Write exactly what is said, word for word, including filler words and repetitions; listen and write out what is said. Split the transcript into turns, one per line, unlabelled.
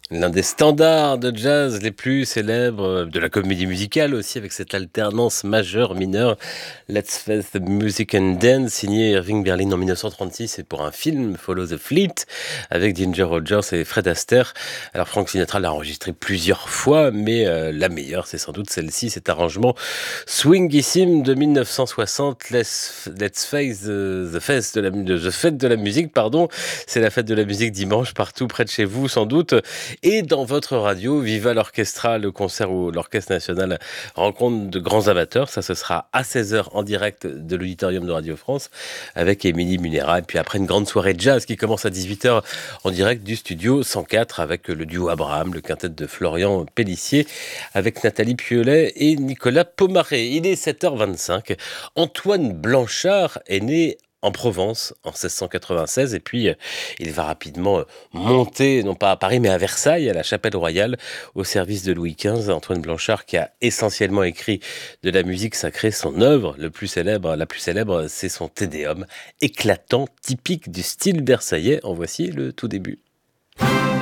L'un des standards de jazz les plus célèbres, de la comédie musicale aussi, avec cette alternance majeure-mineure. Let's Face the Music and Dance, signé Irving Berlin en mille neuf cent trente-six, et pour un film, Follow the Fleet, avec Ginger Rogers et Fred Astaire. Alors Frank Sinatra l'a enregistré plusieurs fois, mais euh, la meilleure, c'est sans doute celle-ci, cet arrangement swingissime de mille neuf cent soixante, Let's, Let's Face the, the, Fest de la, the Fête de la musique, pardon. C'est la fête de la musique dimanche, partout près de chez vous, sans doute. Et dans votre radio, Viva l'Orchestra, le concert où l'Orchestre National rencontre de grands amateurs. Ça, ce sera à seize heures en direct de l'auditorium de Radio France avec Émilie Munera. Et puis après, une grande soirée jazz qui commence à dix-huit heures en direct du studio cent quatre avec le duo Abraham, le quintet de Florian Pellissier, avec Nathalie Piolet et Nicolas Pomaré. Il est sept heures vingt-cinq. Antoine Blanchard est né en Provence en seize cent quatre-vingt-seize, et puis euh, il va rapidement euh, monter, non pas à Paris mais à Versailles, à la Chapelle Royale, au service de Louis quinze. Antoine Blanchard, qui a essentiellement écrit de la musique sacrée, son œuvre le plus célèbre, la plus célèbre, c'est son Te Deum, éclatant, typique du style versaillais. En voici le tout début.